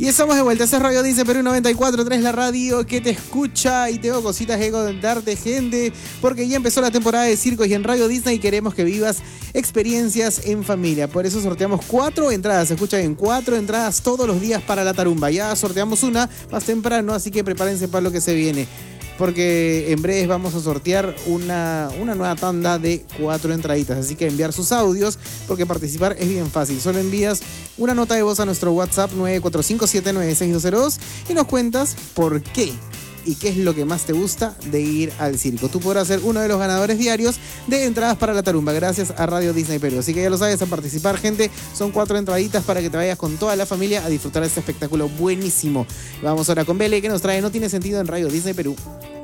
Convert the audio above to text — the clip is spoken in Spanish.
estamos de vuelta. Ese es Radio Disney Perú 94.3, la radio que te escucha. Y tengo cositas que contarte, gente, porque ya empezó la temporada de circos y en Radio Disney queremos que vivas experiencias en familia. Por eso sorteamos 4 entradas. Escucha bien, 4 entradas todos los días para la tarumba. Ya sorteamos una más temprano, así que prepárense para lo que se viene. Porque en breve vamos a sortear una nueva tanda de 4 entraditas. Así que enviar sus audios, porque participar es bien fácil. Solo envías una nota de voz a nuestro WhatsApp 945796202 y nos cuentas por qué y qué es lo que más te gusta de ir al circo. Tú podrás ser uno de los ganadores diarios de entradas para la tarumba, gracias a Radio Disney Perú. Así que ya lo sabes, a participar, gente. Son 4 entraditas para que te vayas con toda la familia a disfrutar de este espectáculo buenísimo. Vamos ahora con Bele, que nos trae No Tiene Sentido en Radio Disney Perú.